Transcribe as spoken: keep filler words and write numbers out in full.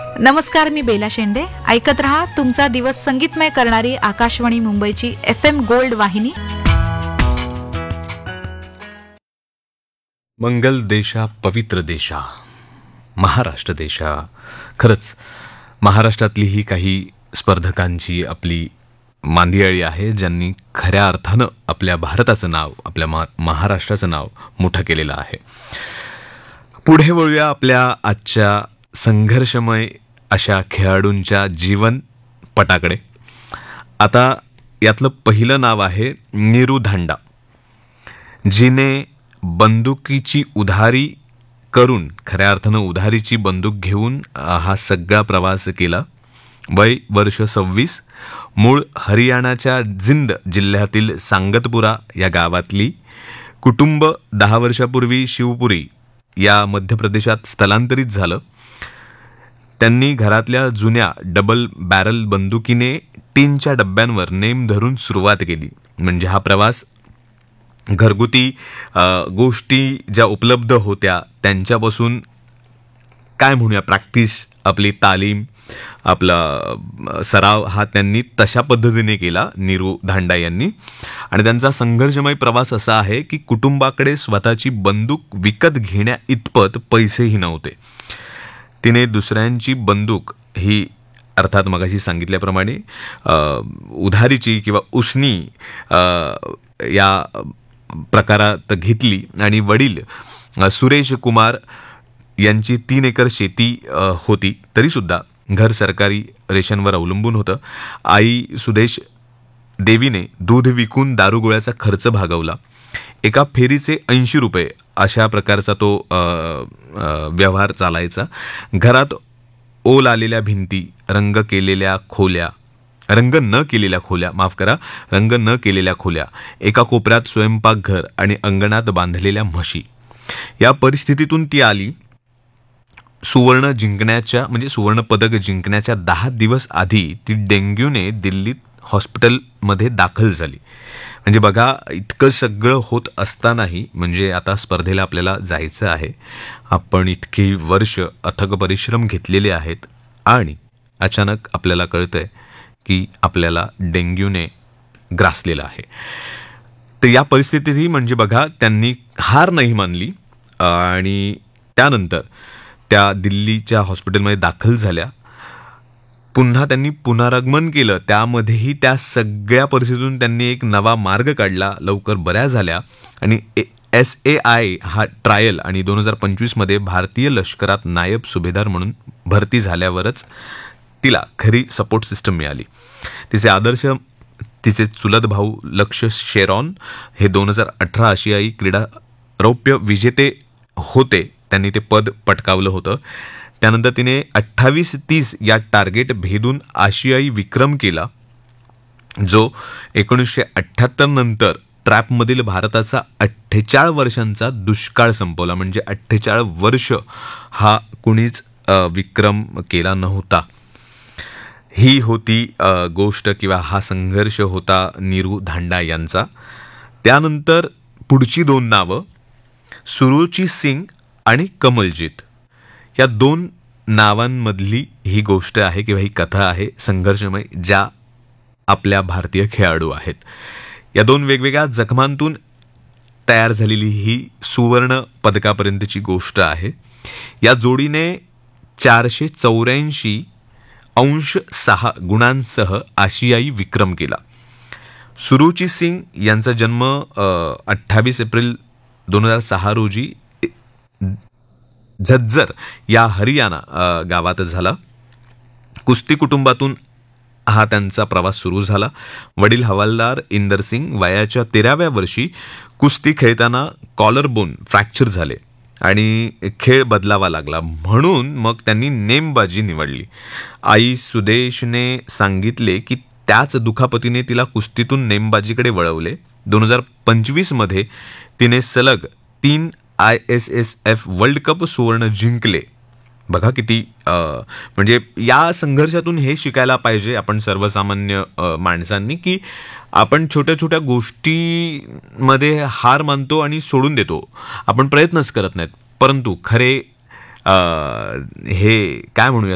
नमस्कार, मी बेला शेंडे. ऐकत रहा तुमचा दिवस संगीतमय करणारी आकाशवाणी मुंबईची एफ एम गोल्ड वाहिनी. मंगल देशा पवित्र देशा महाराष्ट्र देशा. खरंच महाराष्ट्रातली ही काही स्पर्धकांची आपली मांदियाळी आहे, ज्यांनी खऱ्या अर्थानं आपल्या भारताचं नाव, आपल्या मा महाराष्ट्राचं नाव मोठं केलेलं आहे. पुढे वळूया आपल्या आजच्या संघर्षमय अशा खेळाडूंच्या जीवनपटाकडे. आता यातलं पहिलं नाव आहे नीरू धांडा, जिने बंदुकीची उधारी करून, खऱ्या अर्थानं उधारीची बंदूक घेऊन हा सगळा प्रवास केला. वय वर्ष सव्वीस, मूळ हरियाणाच्या जिंद जिल्ह्यातील सांगतपुरा या गावातली. कुटुंब दहा वर्षापूर्वी शिवपुरी या मध्य प्रदेशात स्थलांतरित झालं. त्यांनी घरातल्या जुन्या डबल बॅरल बंदुकीने टीनच्या डब्यांवर नेम धरून सुरुवात केली. म्हणजे हा प्रवास घरगुती गोष्टी ज्या उपलब्ध होत्या त्यांच्यापासून, काय म्हणूया, प्रॅक्टिस, आपली तालीम, आपला सराव हा त्यांनी तशा पद्धतीने केला नीरू धांडा यांनी. आणि त्यांचा संघर्षमय प्रवास असा आहे की कुटुंबाकडे स्वतःची बंदूक विकत घेण्या इतपत पैसेही नव्हते. तिने दुसऱ्यांची बंदूक ही, अर्थात मगाशी सांगितल्याप्रमाणे उधारीची किंवा उसनी या प्रकारात घेतली. आणि वडील सुरेश कुमार यांची तीन एकर शेती होती, तरीसुद्धा घर सरकारी रेशनवर अवलंबून होतं. आई सुदेश देवीने दूध विकून दारुगोळ्याचा खर्च भागवला. एका फेरीचे ऐंशी रुपये अशा प्रकारचा तो व्यवहार चालायचा. घरात ओल आलेल्या भिंती, रंग केलेल्या खोल्या, रंग न केलेल्या खोल्या माफ करा रंग न केलेल्या खोल्या, एका कोपऱ्यात स्वयंपाकघर आणि अंगणात बांधलेल्या म्हशी. या परिस्थितीतून ती आली. सुवर्ण जिंकण्याच्या म्हणजे सुवर्ण पदक जिंकण्याच्या दहा दिवस आधी ती डेंग्यूने दिल्लीत हॉस्पिटलमध्ये दाखल झाली. म्हणजे बघा, इतकं सगळं होत असतानाही, म्हणजे आता स्पर्धेला आपल्याला जायचं आहे, आपण इतकी वर्ष अथक परिश्रम घेतलेले आहेत आणि अचानक आपल्याला कळतंय की आपल्याला डेंग्यूने ग्रासलेलं आहे. तर या परिस्थितीतही म्हणजे बघा, त्यांनी हार नाही मानली आणि त्यानंतर त्या दिल्लीच्या हॉस्पिटलमध्ये दाखल झाल्या. पुन्हा त्यांनी पुनरागमन केलं. त्यामध्येही त्या सगळ्या परिस्थितीतून त्यांनी एक नवा मार्ग काढला, लवकर बऱ्या झाल्या आणि एस ए आय हा ट्रायल आणि दोन हजार पंचवीसमध्ये भारतीय लष्करात नायब सुभेदार म्हणून भरती झाल्यावरच तिला खरी सपोर्ट सिस्टम मिळाली. तिचे आदर्श, तिचे चुलत भाऊ लक्ष्य शेरॉन हे दोन हजार अठरा आशियाई क्रीडा रौप्य विजेते होते. त्यांनी ते पद पटकावलं होतं. त्यानंतर तिने अठ्ठावीस तीस या टार्गेट भेदून आशियाई विक्रम केला, जो एकोणीसशे अठ्ठ्याहत्तर नंतर ट्रॅपमधील भारताचा अठ्ठेचाळीस वर्षांचा दुष्काळ संपवला. म्हणजे अठ्ठेचाळीस वर्ष हा कुणीच विक्रम केला नव्हता. ही होती गोष्ट किंवा हा संघर्ष होता नीरू धांडा यांचा. त्यानंतर पुढची दोन नावं, सुरुची सिंग आणि कमलजीत, या दोन नावांमधली ही गोष्ट आहे किंवा ही कथा आहे संघर्षमय, ज्या आपल्या भारतीय खेळाडू आहेत. या दोन वेगवेगळ्या जखमांतून तयार झालेली ही सुवर्ण पदकापर्यंतची गोष्ट आहे. या जोडीने चारशे चौऱ्याऐंशी अंश सहा गुणांसह आशियाई विक्रम केला. सुरुची सिंग यांचा जन्म अठ्ठावीस एप्रिल दोन हजार सहा रोजी झज्जर या हरियाणा गावात झाला. कुस्ती कुटुंबातून हा त्यांचा प्रवास सुरू झाला. वडील हवालदार इंदर सिंग वयाच्या तेराव्या वर्षी कुस्ती खेळताना कॉलर बोन फ्रॅक्चर झाले आणि खेळ बदलावा लागला, म्हणून मग त्यांनी नेमबाजी निवडली. आई सुदेशने सांगितले की त्याच दुखापतीने तिला कुस्तीतून नेमबाजीकडे वळवले. दोन हजार पंचवीसमध्ये तिने सलग तीन I S S F world cup सुवर्ण जिंकले. बघा किती, म्हणजे या संघर्षातून हे शिकायला पाहिजे आपण सर्वसामान्य माणसांनी, की आपण छोट्या छोट्या गोष्टीमध्ये हार मानतो आणि सोडून देतो, आपण प्रयत्नच करत नाहीत. परंतु खरे हे काय म्हणूया